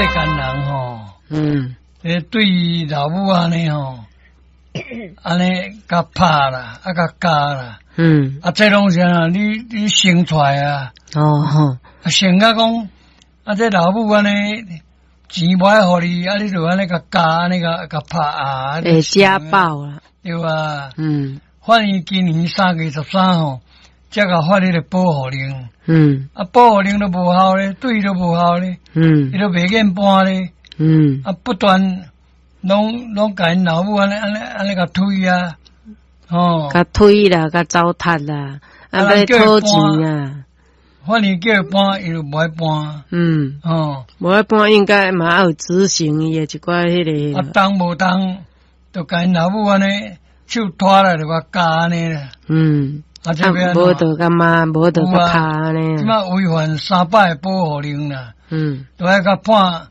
间人吼，对于老母安尼吼，安尼甲拍啦，啊甲教啦，这拢是啊，你生出来啊，生甲讲，这老母安尼钱无爱互你，你就安尼甲教，安尼甲拍啊， 会家暴啦， 对啊，反正今年3月13号。才甲发迄个保护令，保护令都无效咧，对伊都无效咧，伊都袂愿搬咧，不断拢甲因老母安尼甲推啊， 甲推啦，甲糟蹋啦，要讨钱啊， 反正叫伊搬，伊就无爱搬， 无爱搬，应该嘛有执行伊诶一寡迄个， 当无当，就甲因老母安尼手拖来就甲教安尼啦， 无得干嘛，无得个拍呢？ 即马违反300个保护令啦，都要甲判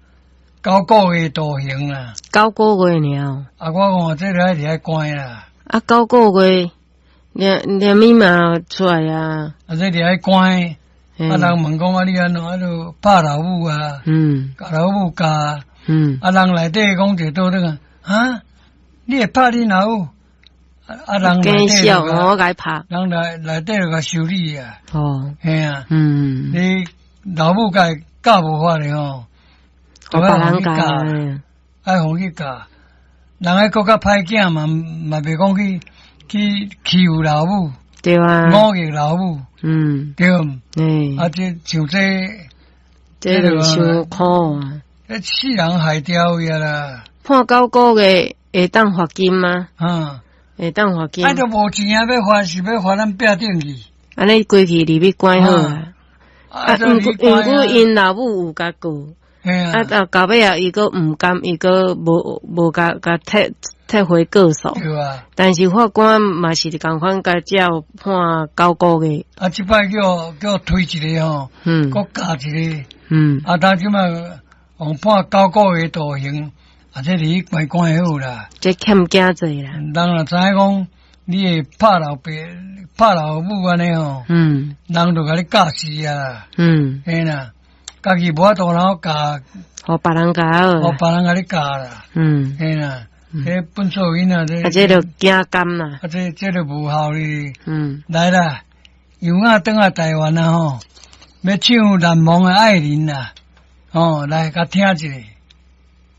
9个月徒刑啦。 9个月了。 我看这个还伫关啦。 9个月，连密码出来啊。 这伫关，人问讲你安怎就拍老母啊？甲老母教，人内底讲就倒那个你会拍你老母？人内底我该拍， 人内底就甲修理啊。嘿啊，你老母甲教无法咧吼， 我别人教， 爱互去教。人个国家歹囝嘛袂讲去欺负老母， 对啊， 侮辱老母，对，这像这就伤苦啊。 这世人害掉呀啦， 判9个月会当罚金吗？会当罚金。 都无钱啊，要罚是要罚咱壁顶去。 安尼规去入去关好啊。毋过因老母有甲过，到尾啊，伊个毋甘，伊个无甲踢回个数。 对啊。但是法官嘛是共款甲照判9个月。 即摆叫推一个吼，搁加一个，当即摆用判9个月徒刑。这你关好啦， 这欠惊济啦。 人若知影讲你会拍老爸、拍老母安尼吼，人就甲你教死啊。嘿啦，家己无法度然后教， 互别人教， 互别人甲你教啦。嘿啦，这本错因啊， 这就惊监啦。 这就无效哩。来啦，杨仔转来台湾啊吼，要唱难忘的爱人啦，来甲听一下。